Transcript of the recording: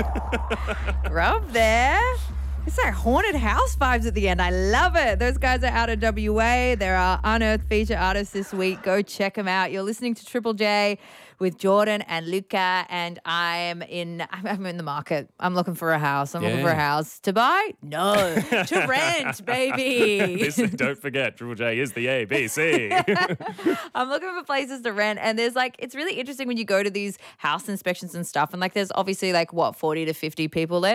Grub there. It's like haunted house vibes at the end. I love it. Those guys are out of WA. They're our Unearthed feature artists this week. Go check them out. You're listening to Triple J with Jordan and Luca, and I'm in the market. I'm looking for a house. I'm looking for a house to buy. No, to rent, baby. Don't forget, Triple J is the ABC. I'm looking for places to rent, and there's it's really interesting when you go to these house inspections and stuff, and there's obviously 40 to 50 people there.